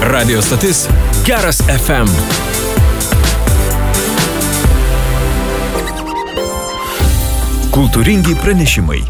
Radio stotis Geras FM. Kultūringi pranešimai.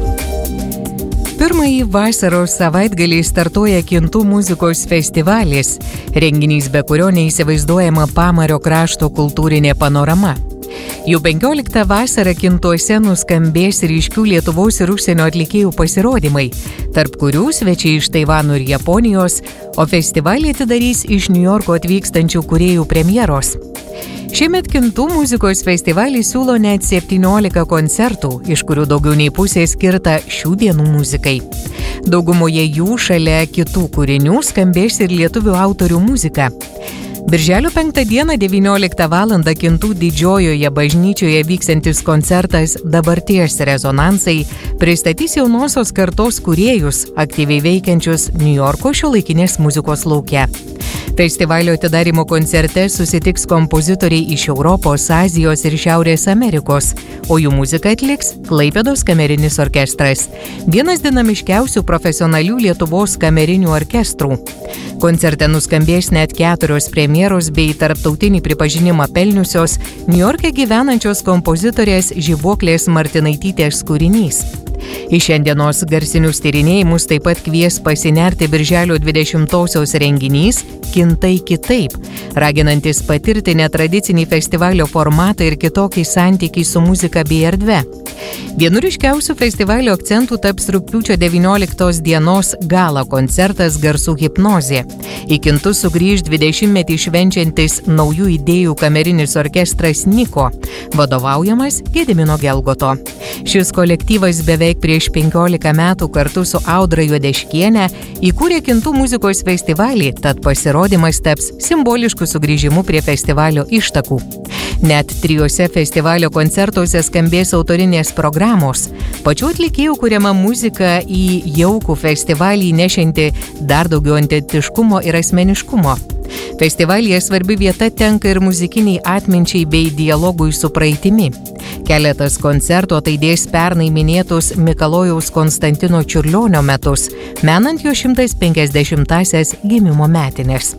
Pirmąjį vasaros savaitgalį startuoja Kintų muzikos festivalis, renginys, be kurio neįsivaizduojama Pamario krašto kultūrinė panorama. Jau 15 vasarą Kintuose nuskambės ryškių Lietuvos ir užsienio atlikėjų pasirodymai, tarp kurių svečiai iš Taivano ir Japonijos, o festivalį atidarys iš Niujorko atvykstančių kūrėjų premjeros. Šiemet Kintų muzikos festivalis siūlo net 17 koncertų, iš kurių daugiau nei pusė skirta šių dienų muzikai. Daugumoje jų šalia kitų kūrinių skambės ir lietuvių autorių muzika. Birželio 5 dieną 19 val. Kintų didžiojoje bažnyčioje vyksiantis koncertas Dabarties rezonansai pristatys jaunosios kartos kūrėjus, aktyviai veikiančius Niujorko šiuolaikinės muzikos lauke. Festivalio atidarymo koncerte susitiks kompozitoriai iš Europos, Azijos ir Šiaurės Amerikos, o jų muziką atliks Klaipėdos kamerinis orkestras, vienas dinamiškiausių profesionalių Lietuvos kamerinių orkestrų. Koncerte nuskambės net 4 premjeros bei tarptautinį pripažinimą pelniusios Niujorke gyvenančios kompozitorės Žibuoklės Martinaitytės kūrinys. Į šiandienos garsinius tyrinėjimus taip pat kvies pasinerti birželio 20-osios renginys Kintai kitaip, raginantis patirti netradicinį festivalio formatą ir kitokį santykį su muzika bei erdve. Vienu ryškiausių festivalio akcentų taps rugpjūčio 19 dienos gala koncertas Garsų hipnozė. Į Kintus sugrįž 20-metį švenčiantis naujų idėjų kamerinis orkestras Niko, vadovaujamas Gedimino Gelgoto. Šis kolektyvas beveik prieš 15 metų kartu su Audra Juodeškiene įkūrė Kintų muzikos festivalį, tad pasirodymas taps simbolišku sugrįžimu prie festivalio ištakų. Net 3 festivalio koncertuose skambės autorinės programos. Pačių atlikėjų kuriama muzika į jaukų festivalį nešianti dar daugiau autentiškumo ir asmeniškumo. Festivalyje svarbi vieta tenka ir muzikiniai atminčiai bei dialogui su praeitimi. Keletas koncertų ataidės pernai minėtus Mikalojaus Konstantino Čiurlionio metus, menant jo 150-asias gimimo metinės.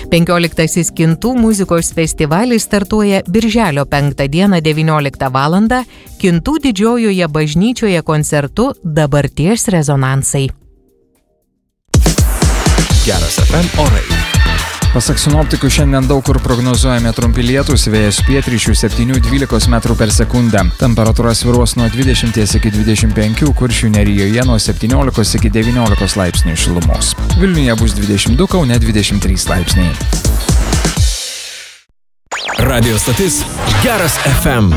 15 Kintų muzikos festivalis startuoja birželio 5 dieną 19 val. Kintų didžiojoje bažnyčioje koncertu Dabarties rezonansai. Geras FM orai. Pasak sinoptikų, šiandien daug kur prognozuojami trumpi lietūs, vėjas pietryčių 7–12 metrų per sekundę. Temperatūra svyruos nuo 20 iki 25, Kuršių nerijoje nuo 17 iki 19 laipsnių šilumos. Vilniuje bus 22, Kaune 23 laipsniai. Radio stotis Geras FM.